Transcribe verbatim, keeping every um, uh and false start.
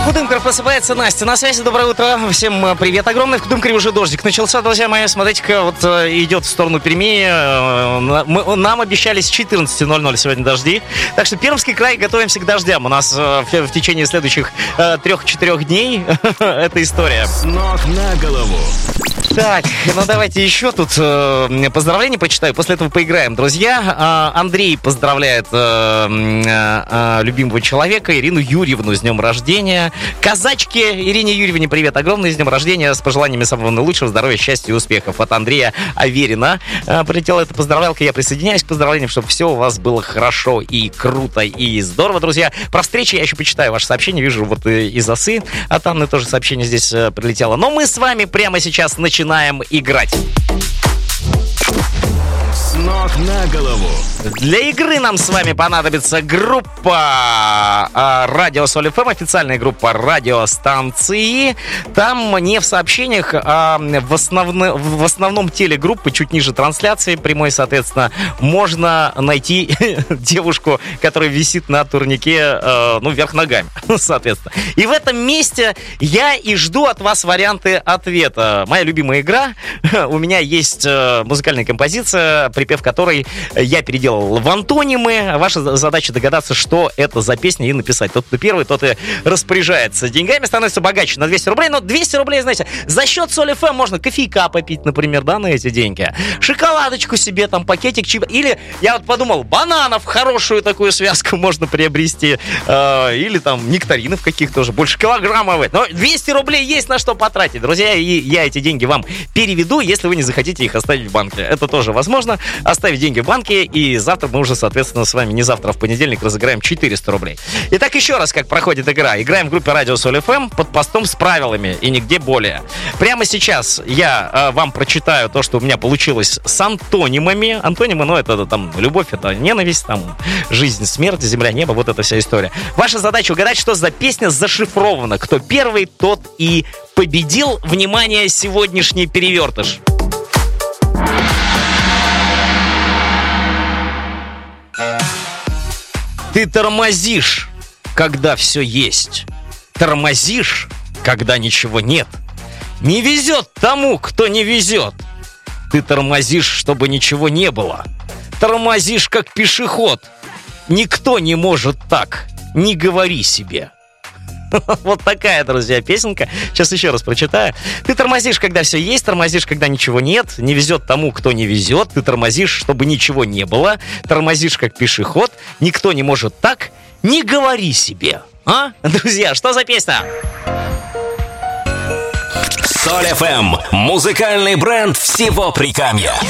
Кудымкар просыпается, Настя на связи, доброе утро, всем привет огромный. В Кудымкаре уже дождик начался, друзья мои, смотрите-ка, вот идет в сторону Перми, Мы, нам обещали с четырнадцати ноль-ноль сегодня дожди, так что Пермский край готовимся к дождям, у нас в, в течение следующих трех-четырех дней эта история. С ног на голову. Так, ну давайте еще тут э, поздравления почитаю, после этого поиграем, друзья. Э, Андрей поздравляет э, э, любимого человека, Ирину Юрьевну, с днем рождения. Казачке Ирине Юрьевне привет огромный, с днем рождения, с пожеланиями самого наилучшего, здоровья, счастья и успехов. От Андрея Аверина э, прилетела эта поздравлялка, я присоединяюсь к поздравлениям, чтобы все у вас было хорошо и круто и здорово, друзья. Про встречи я еще почитаю ваши сообщения, вижу вот из осы от Анны тоже сообщение здесь э, прилетело. Но мы с вами прямо сейчас начинаем Начинаем играть. С ног на голову. Для игры нам с вами понадобится группа э, Радио Соль эф эм, официальная группа радиостанции. Там не в сообщениях, а в, основно, в основном теле группы, чуть ниже трансляции прямой, соответственно, можно найти девушку, которая висит на турнике, э, ну, вверх ногами, соответственно. И в этом месте я и жду от вас варианты ответа. Моя любимая игра. У меня есть э, музыкальная композиция, припев которой я переделал в антонимы. Ваша задача догадаться, что это за песня, и написать. Тот, кто первый, тот и распоряжается деньгами, становится богаче на двести рублей. Но двести рублей, знаете, за счет Соль эф эм можно кофейка попить, например, да, на эти деньги. Шоколадочку себе, там, пакетик чипа. Или, я вот подумал, бананов хорошую такую связку можно приобрести. Э, или там нектаринов каких-то уже, больше килограммовых. Но двести рублей есть на что потратить, друзья. И я эти деньги вам переведу, если вы не захотите их оставить в банке. Это тоже возможно. Оставить деньги в банке, и завтра мы уже, соответственно, с вами, не завтра, а в понедельник разыграем четыреста рублей. Итак, еще раз, как проходит игра. Играем в группе Радио Соль эф эм под постом с правилами и нигде более. Прямо сейчас я э, вам прочитаю то, что у меня получилось с антонимами. Антонимы, ну, это там любовь, это ненависть, там жизнь, смерть, земля, небо, вот эта вся история. Ваша задача угадать, что за песня зашифрована. Кто первый, тот и победил. Внимание, сегодняшний перевертыш. Ты тормозишь, когда все есть. Тормозишь, когда ничего нет. Не везет тому, кто не везет. Ты тормозишь, чтобы ничего не было. Тормозишь, как пешеход. Никто не может так. Не говори себе. Вот такая, друзья, песенка. Сейчас еще раз прочитаю. Ты тормозишь, когда все есть, тормозишь, когда ничего нет. Не везет тому, кто не везет. Ты тормозишь, чтобы ничего не было. Тормозишь, как пешеход. Никто не может так. Не говори себе. А? Друзья, что за песня? Соль эф эм. Музыкальный бренд всего Прикамья.